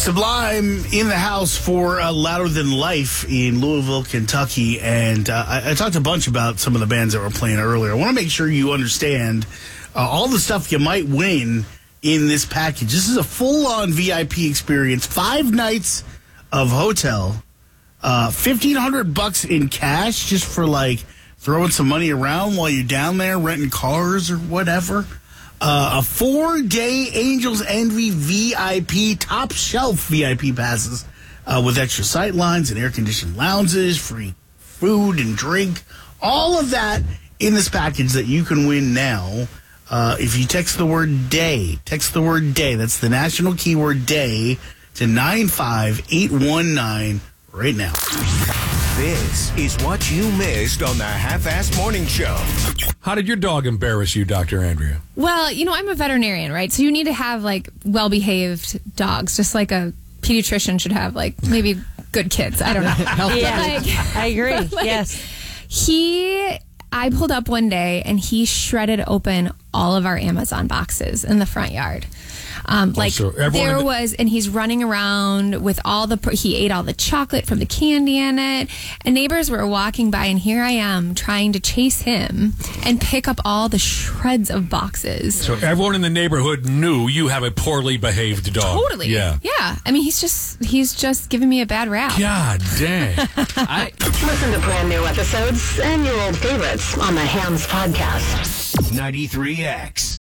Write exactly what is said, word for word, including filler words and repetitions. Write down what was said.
Sublime in the house for uh, Louder Than Life in Louisville, Kentucky. And uh, I, I talked a bunch about some of the bands that were playing earlier. I want to make sure you understand uh, all the stuff you might win in this package. This is a full-on V I P experience. Five nights of hotel, uh, fifteen hundred bucks in cash just for, like, throwing some money around while you're down there, renting cars or whatever. Uh, a four-day Angels Envy V I P, top-shelf V I P passes uh, with extra sight lines and air-conditioned lounges, free food and drink. All of that in this package that you can win now. Uh, if you text the word DAY, text the word DAY, that's the national keyword DAY, to nine five eight one nine right now. This is what you missed on the Half-Assed Morning Show. How did your dog embarrass you, Doctor Andrea? Well, you know, I'm a veterinarian, right? So you need to have, like, well-behaved dogs, just like a pediatrician should have, like, maybe good kids. I don't know. Yeah, like, I agree. like, yes. He, I pulled up one day, and he shredded open all of our Amazon boxes in the front yard. Um, like so there the- was, and he's running around with all the, he ate all the chocolate from the candy in it, and neighbors were walking by, and here I am trying to chase him and pick up all the shreds of boxes. So everyone in the neighborhood knew you have a poorly behaved dog. Totally. Yeah. Yeah. I mean, he's just, he's just giving me a bad rap. God dang. I, Listen to brand new episodes and your old favorites on the Hams Podcast. ninety-three X.